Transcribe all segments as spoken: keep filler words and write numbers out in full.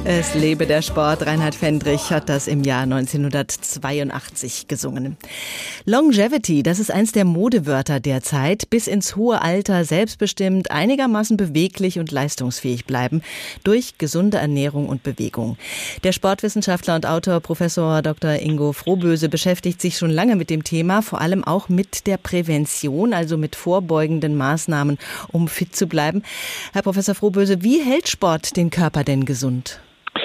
Es lebe der Sport. Reinhard Fendrich hat das im Jahr neunzehnhundertzweiundachtzig gesungen. Longevity, das ist eins der Modewörter der Zeit. Bis ins hohe Alter selbstbestimmt, einigermaßen beweglich und leistungsfähig bleiben durch gesunde Ernährung und Bewegung. Der Sportwissenschaftler und Autor Professor Doktor Ingo Frohböse beschäftigt sich schon lange mit dem Thema, vor allem auch mit der Prävention, also mit vorbeugenden Maßnahmen, um fit zu bleiben. Herr Professor Frohböse, wie hält Sport den Körper denn gesund?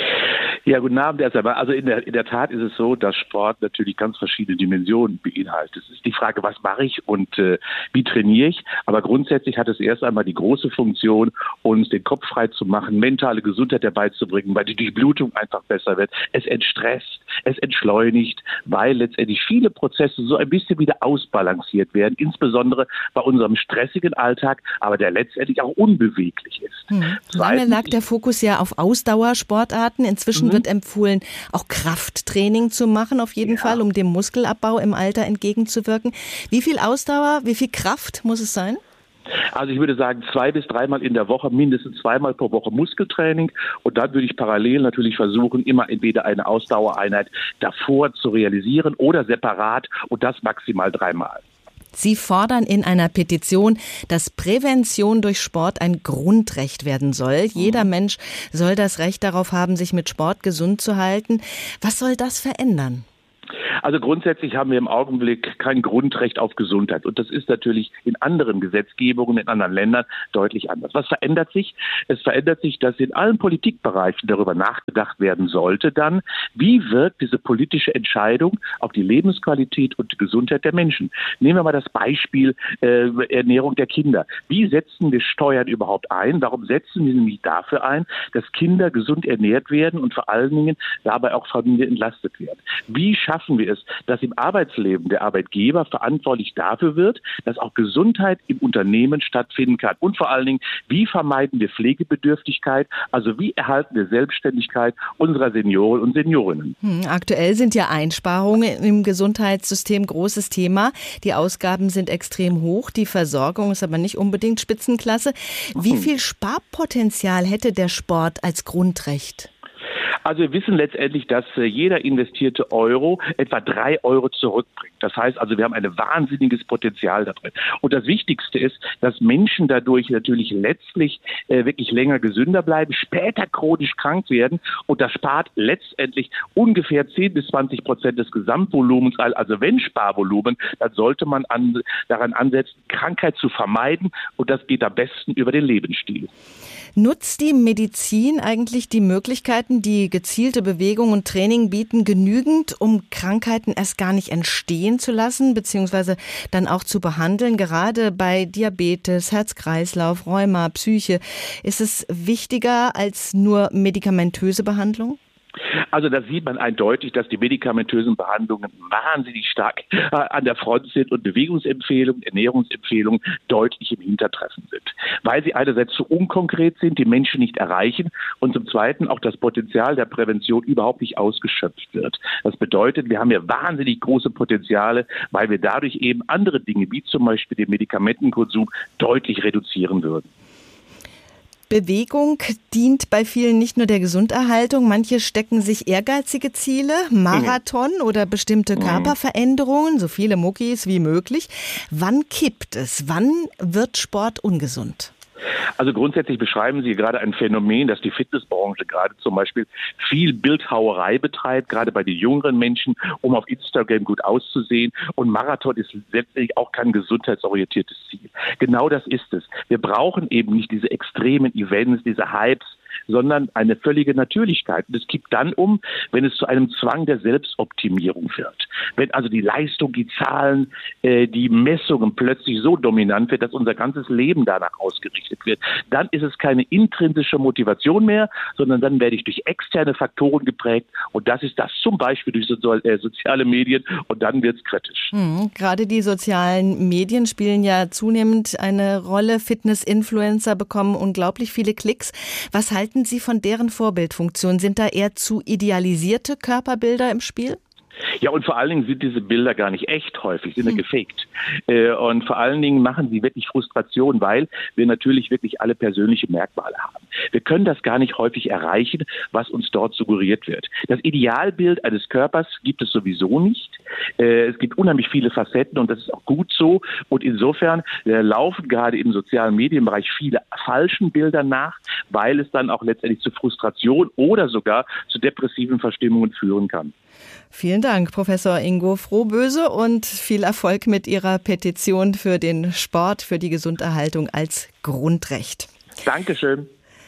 Ja, guten Abend erst einmal. Also in der, in der Tat ist es so, dass Sport natürlich ganz verschiedene Dimensionen beinhaltet. Es ist die Frage, was mache ich und äh, wie trainiere ich? Aber grundsätzlich hat es erst einmal die große Funktion, uns den Kopf frei zu machen, mentale Gesundheit herbeizubringen, weil die Durchblutung einfach besser wird. Es entstresst, es entschleunigt, weil letztendlich viele Prozesse so ein bisschen wieder ausbalanciert werden, insbesondere bei unserem stressigen Alltag, aber der letztendlich auch unbeweglich ist. Hm. Lange lag der Fokus ja auf Ausdauersportarten. Inzwischen mhm. wird empfohlen, auch Krafttraining zu machen, auf jeden ja. Fall, um dem Muskelabbau im Alter entgegenzuwirken. Wie viel Ausdauer, wie viel Kraft muss es sein? Also ich würde sagen, zwei bis dreimal in der Woche, mindestens zweimal pro Woche Muskeltraining. Und dann würde ich parallel natürlich versuchen, immer entweder eine Ausdauereinheit davor zu realisieren oder separat und das maximal dreimal. Sie fordern in einer Petition, dass Prävention durch Sport ein Grundrecht werden soll. Jeder Mensch soll das Recht darauf haben, sich mit Sport gesund zu halten. Was soll das verändern? Also grundsätzlich haben wir im Augenblick kein Grundrecht auf Gesundheit. Und das ist natürlich in anderen Gesetzgebungen, in anderen Ländern deutlich anders. Was verändert sich? Es verändert sich, dass in allen Politikbereichen darüber nachgedacht werden sollte dann, wie wirkt diese politische Entscheidung auf die Lebensqualität und die Gesundheit der Menschen. Nehmen wir mal das Beispiel äh, Ernährung der Kinder. Wie setzen wir Steuern überhaupt ein? Warum setzen wir nämlich dafür ein, dass Kinder gesund ernährt werden und vor allen Dingen dabei auch Familien entlastet werden? Wie schaffen wir es, dass im Arbeitsleben der Arbeitgeber verantwortlich dafür wird, dass auch Gesundheit im Unternehmen stattfinden kann? Und vor allen Dingen, wie vermeiden wir Pflegebedürftigkeit? Also wie erhalten wir Selbstständigkeit unserer Senioren und Seniorinnen? Hm, aktuell sind ja Einsparungen im Gesundheitssystem großes Thema. Die Ausgaben sind extrem hoch, die Versorgung ist aber nicht unbedingt Spitzenklasse. Wie viel Sparpotenzial hätte der Sport als Grundrecht? Also wir wissen letztendlich, dass äh, jeder investierte Euro etwa drei Euro zurückbringt. Das heißt also, wir haben ein wahnsinniges Potenzial da drin. Und das Wichtigste ist, dass Menschen dadurch natürlich letztlich äh, wirklich länger gesünder bleiben, später chronisch krank werden. Und das spart letztendlich ungefähr zehn bis zwanzig Prozent des Gesamtvolumens. Also wenn Sparvolumen, dann sollte man an, daran ansetzen, Krankheit zu vermeiden. Und das geht am besten über den Lebensstil. Nutzt die Medizin eigentlich die Möglichkeiten, die gezielte Bewegung und Training bieten, genügend, um Krankheiten erst gar nicht entstehen zu lassen, beziehungsweise dann auch zu behandeln? Gerade bei Diabetes, Herz-Kreislauf, Rheuma, Psyche, ist es wichtiger als nur medikamentöse Behandlung? Also da sieht man eindeutig, dass die medikamentösen Behandlungen wahnsinnig stark äh, an der Front sind und Bewegungsempfehlungen, Ernährungsempfehlungen deutlich im Hintertreffen sind. Weil sie einerseits zu unkonkret sind, die Menschen nicht erreichen und zum Zweiten auch das Potenzial der Prävention überhaupt nicht ausgeschöpft wird. Das bedeutet, wir haben ja wahnsinnig große Potenziale, weil wir dadurch eben andere Dinge, wie zum Beispiel den Medikamentenkonsum, deutlich reduzieren würden. Bewegung dient bei vielen nicht nur der Gesunderhaltung. Manche stecken sich ehrgeizige Ziele, Marathon mhm. oder bestimmte Körperveränderungen, so viele Muckis wie möglich. Wann kippt es? Wann wird Sport ungesund? Also grundsätzlich beschreiben Sie gerade ein Phänomen, dass die Fitnessbranche gerade zum Beispiel viel Bildhauerei betreibt, gerade bei den jüngeren Menschen, um auf Instagram gut auszusehen. Und Marathon ist letztlich auch kein gesundheitsorientiertes Ziel. Genau das ist es. Wir brauchen eben nicht diese extremen Events, diese Hypes, sondern eine völlige Natürlichkeit. Und es kippt dann um, wenn es zu einem Zwang der Selbstoptimierung wird. Wenn also die Leistung, die Zahlen, äh, die Messungen plötzlich so dominant wird, dass unser ganzes Leben danach ausgerichtet wird, dann ist es keine intrinsische Motivation mehr, sondern dann werde ich durch externe Faktoren geprägt. Und das ist das zum Beispiel durch so, äh, soziale Medien. Und dann wird es kritisch. Hm, gerade die sozialen Medien spielen ja zunehmend eine Rolle. Fitness-Influencer bekommen unglaublich viele Klicks. Was halten Sie von deren Vorbildfunktion? Sind da eher zu idealisierte Körperbilder im Spiel? Ja, und vor allen Dingen sind diese Bilder gar nicht echt häufig, sind ja gefaked. Äh, und vor allen Dingen machen sie wirklich Frustration, weil wir natürlich wirklich alle persönliche Merkmale haben. Wir können das gar nicht häufig erreichen, was uns dort suggeriert wird. Das Idealbild eines Körpers gibt es sowieso nicht. Äh, es gibt unheimlich viele Facetten und das ist auch gut so. Und insofern äh, laufen gerade im sozialen Medienbereich viele falschen Bilder nach, weil es dann auch letztendlich zu Frustration oder sogar zu depressiven Verstimmungen führen kann. Vielen Dank, Professor Ingo Frohböse, und viel Erfolg mit Ihrer Petition für den Sport, für die Gesunderhaltung als Grundrecht. Dankeschön.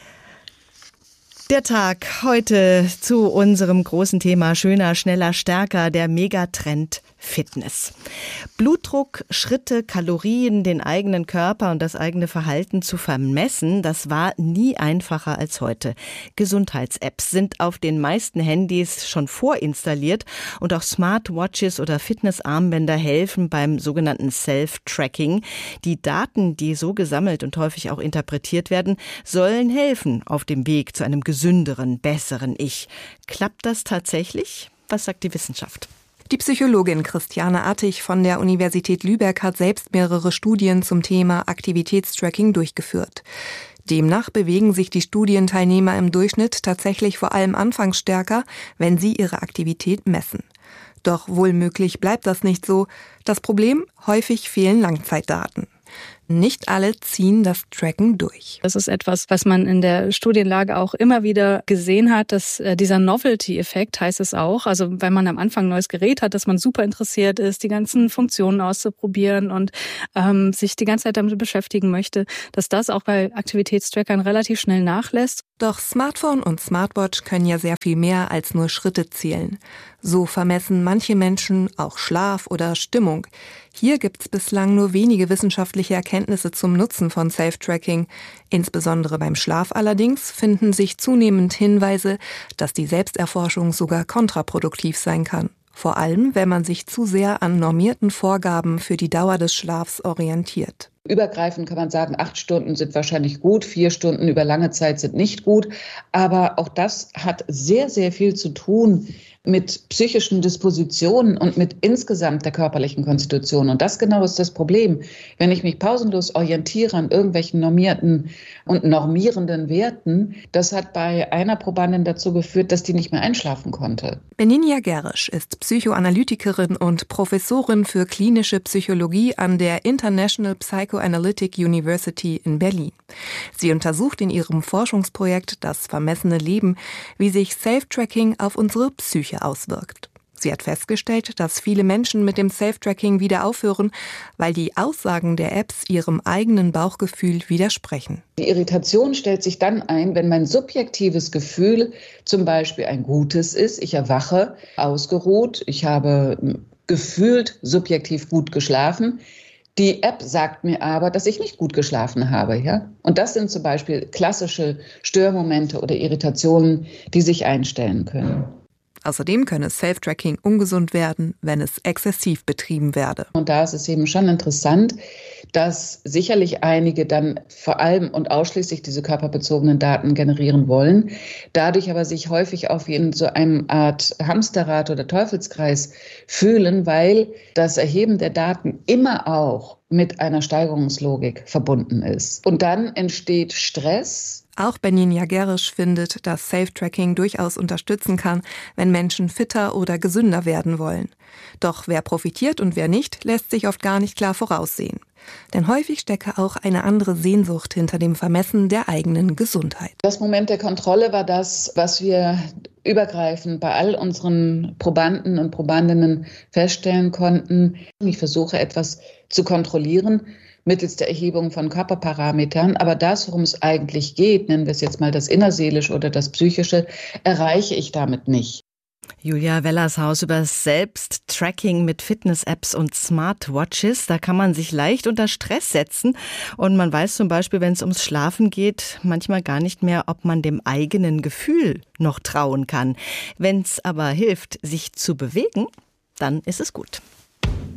Der Tag heute zu unserem großen Thema schöner, schneller, stärker, der Megatrend Fitness. Blutdruck, Schritte, Kalorien, den eigenen Körper und das eigene Verhalten zu vermessen, das war nie einfacher als heute. Gesundheits-Apps sind auf den meisten Handys schon vorinstalliert und auch Smartwatches oder Fitnessarmbänder helfen beim sogenannten Self-Tracking. Die Daten, die so gesammelt und häufig auch interpretiert werden, sollen helfen auf dem Weg zu einem gesünderen, besseren Ich. Klappt das tatsächlich? Was sagt die Wissenschaft? Die Psychologin Christiane Attig von der Universität Lübeck hat selbst mehrere Studien zum Thema Aktivitätstracking durchgeführt. Demnach bewegen sich die Studienteilnehmer im Durchschnitt tatsächlich vor allem anfangs stärker, wenn sie ihre Aktivität messen. Doch wohlmöglich bleibt das nicht so. Das Problem: häufig fehlen Langzeitdaten. Nicht alle ziehen das Tracken durch. Das ist etwas, was man in der Studienlage auch immer wieder gesehen hat, dass äh, dieser Novelty-Effekt, heißt es auch, also wenn man am Anfang ein neues Gerät hat, dass man super interessiert ist, die ganzen Funktionen auszuprobieren und ähm, sich die ganze Zeit damit beschäftigen möchte, dass das auch bei Aktivitätstrackern relativ schnell nachlässt. Doch Smartphone und Smartwatch können ja sehr viel mehr als nur Schritte zählen. So vermessen manche Menschen auch Schlaf oder Stimmung. Hier gibt's bislang nur wenige wissenschaftliche Erkenntnisse zum Nutzen von Self-Tracking. Insbesondere beim Schlaf allerdings finden sich zunehmend Hinweise, dass die Selbsterforschung sogar kontraproduktiv sein kann. Vor allem, wenn man sich zu sehr an normierten Vorgaben für die Dauer des Schlafs orientiert. Übergreifend kann man sagen, acht Stunden sind wahrscheinlich gut, vier Stunden über lange Zeit sind nicht gut. Aber auch das hat sehr, sehr viel zu tun mit psychischen Dispositionen und mit insgesamt der körperlichen Konstitution. Und das genau ist das Problem. Wenn ich mich pausenlos orientiere an irgendwelchen normierten und normierenden Werten, das hat bei einer Probandin dazu geführt, dass die nicht mehr einschlafen konnte. Benigna Gerrisch ist Psychoanalytikerin und Professorin für klinische Psychologie an der International Psychoanalytic University in Berlin. Sie untersucht in ihrem Forschungsprojekt Das vermessene Leben, wie sich Self-Tracking auf unsere Psyche auswirkt. Sie hat festgestellt, dass viele Menschen mit dem Self-Tracking wieder aufhören, weil die Aussagen der Apps ihrem eigenen Bauchgefühl widersprechen. Die Irritation stellt sich dann ein, wenn mein subjektives Gefühl zum Beispiel ein gutes ist. Ich erwache ausgeruht, ich habe gefühlt subjektiv gut geschlafen. Die App sagt mir aber, dass ich nicht gut geschlafen habe, ja? Und das sind zum Beispiel klassische Störmomente oder Irritationen, die sich einstellen können. Außerdem könne Self-Tracking ungesund werden, wenn es exzessiv betrieben werde. Und da ist es eben schon interessant, dass sicherlich einige dann vor allem und ausschließlich diese körperbezogenen Daten generieren wollen, dadurch aber sich häufig auch wie in so einem Art Hamsterrad oder Teufelskreis fühlen, weil das Erheben der Daten immer auch mit einer Steigerungslogik verbunden ist. Und dann entsteht Stress. Auch Benigna Gerrisch findet, dass Self-Tracking durchaus unterstützen kann, wenn Menschen fitter oder gesünder werden wollen. Doch wer profitiert und wer nicht, lässt sich oft gar nicht klar voraussehen. Denn häufig stecke auch eine andere Sehnsucht hinter dem Vermessen der eigenen Gesundheit. Das Moment der Kontrolle war das, was wir übergreifend bei all unseren Probanden und Probandinnen feststellen konnten. Ich versuche etwas zu kontrollieren mittels der Erhebung von Körperparametern. Aber das, worum es eigentlich geht, nennen wir es jetzt mal das Innerseelische oder das Psychische, erreiche ich damit nicht. Julia Wellershaus über Selbsttracking mit Fitness-Apps und Smartwatches. Da kann man sich leicht unter Stress setzen. Und man weiß zum Beispiel, wenn es ums Schlafen geht, manchmal gar nicht mehr, ob man dem eigenen Gefühl noch trauen kann. Wenn es aber hilft, sich zu bewegen, dann ist es gut.